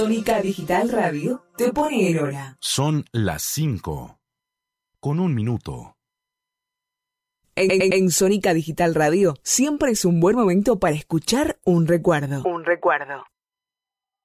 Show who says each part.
Speaker 1: Sónica Digital Radio te pone en hora.
Speaker 2: Son las 5, con 1 minuto.
Speaker 1: En Sónica Digital Radio siempre es un buen momento para escuchar un recuerdo.